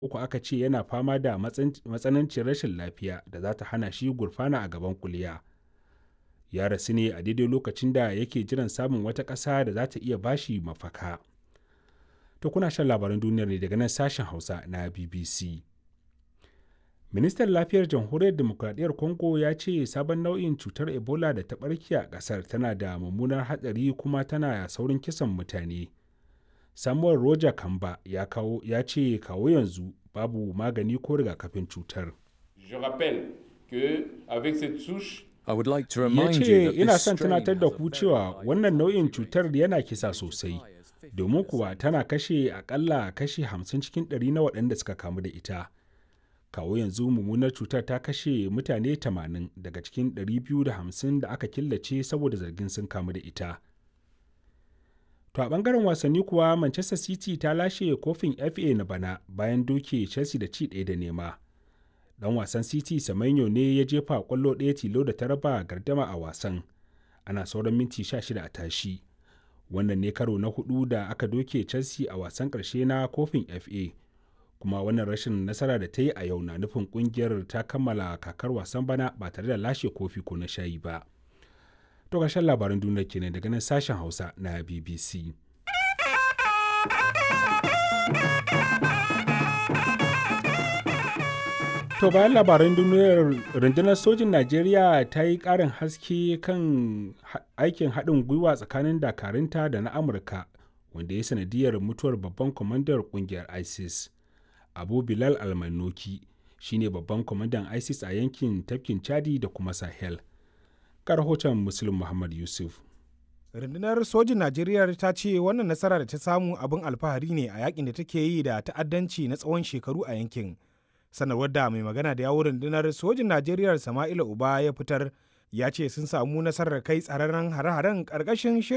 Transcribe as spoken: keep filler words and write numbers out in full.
uku aka ce yana fama da matsanancin rashin lafiya da za ta hana shi gurfana a gaban kuliya. Ya rasu ne a daidai lokacin da yake jiran samun wata ƙasa da za ta iya bashi mafaka. To kuna shan labaran duniyar ne daga nan sashen Hausa na B B C. Ministan Lafiyar Jamhuriyar Dimokuraɗiyyar Congo ya ce sabon nau'in cutar Ebola da ta ɓarke a ƙasar tana da mummunar hatsari kuma tana saurin kisan mutane. Samuel Roger Kamba ya, kawo, ya ce kawo yanzu babu magani ko rigakafin cutar. Je rappelle que avec cette souche ya ce ina son tunatar da ku cewa wannan nau'in cutar yana kisa sosai domin kuwa tana kashe akalla kashe hamsin cikin ɗari na waɗanda suka kamu da ita. Kawo yanzu mummunar cutar ta kashe mutane tamanin daga cikin ɗari biyu da hamsin da aka killace saboda zargin sun kamu da ita. To a ɓangaren wasanni kuwa Manchester City ta lashe kofin F A na bana bayan doke Chelsea da ci ɗaya da nema. Dan wasan City Semenyo ne ya jefa ƙwallo ɗaya tilo da ta raba gardama a wasan. Ana sauran minti sha shida a tashi. Wannan ne karo na hudu da aka doke Chelsea a wasan ƙarshe na kofin F A. Kuma wannan rashin nasara da ta yi a yau na nufin ƙungiyar ta kammala kakar wasan bana ba tare da lashe kofi ko na shayi ba. To ƙarshen labaran duniya kenan daga nan sashen Hausa na B B C. To bayan labaran duniyar, rundunar sojin Najeriya ta yi ƙarin haske kan aikin haɗin gwiwa tsakanin dakarunta da na Amurka wanda ya sanadiyar mutuwar babban kwamandar ƙungiyar ISIS. Abu Bilal Almanoki shi ne babban kwamandan ISIS a yankin tafkin Chadi da kuma Sahel. Ga rahoton Muslim Muhammad Yusuf. Rundunar sojin Najeriya ta ce wannan nasara da ta samu abin alfahari ne a yakin da take yi da ta'addanci na tsawon shekaru a yankin. Sanarwar da mai magana da yawun rundunar sojin Najeriya Sama'ila Uba ya fitar ya ce sun samu nasarar kai tsararren hare-haren ƙarƙashin shirin